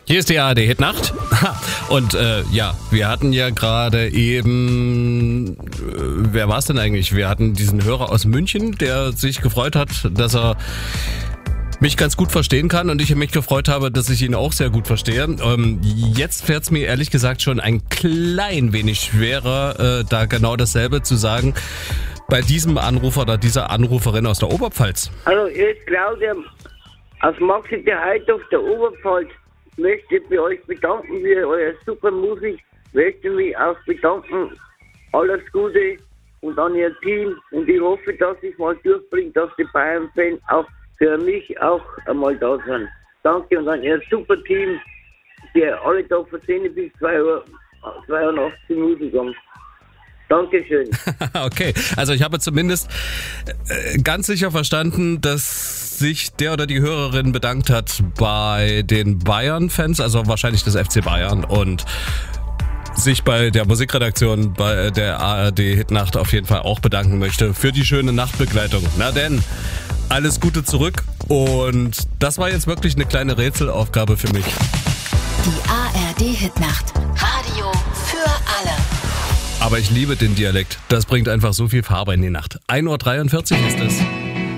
Hier ist die ARD Hitnacht. Und wir hatten ja gerade eben, wer war es denn eigentlich? Wir hatten diesen Hörer aus München, der sich gefreut hat, dass er mich ganz gut verstehen kann und ich mich gefreut habe, dass ich ihn auch sehr gut verstehe. Jetzt fällt es mir ehrlich gesagt schon ein klein wenig schwerer, da genau dasselbe zu sagen bei diesem Anrufer oder dieser Anruferin aus der Oberpfalz. Hallo, hier ist Claudia aus Maxi der Heid auf der Oberpfalz. Ich möchte bei euch bedanken für eure super Musik. Ich möchte mich auch bedanken. Alles Gute und an ihr Team. Und ich hoffe, dass ich mal durchbringe, dass die Bayern-Fans auch für mich auch einmal da sind. Danke und an ihr super Team, die alle Tag von 10 bis 2 Uhr 82 Musik haben. Dankeschön. Okay, also ich habe zumindest ganz sicher verstanden, dass sich der oder die Hörerin bedankt hat bei den Bayern-Fans, also wahrscheinlich des FC Bayern, und sich bei der Musikredaktion bei der ARD Hitnacht auf jeden Fall auch bedanken möchte für die schöne Nachtbegleitung. Na denn, alles Gute zurück, und das war jetzt wirklich eine kleine Rätselaufgabe für mich. Die ARD Hitnacht. Radio für alle. Aber ich liebe den Dialekt. Das bringt einfach so viel Farbe in die Nacht. 1:43 Uhr ist es.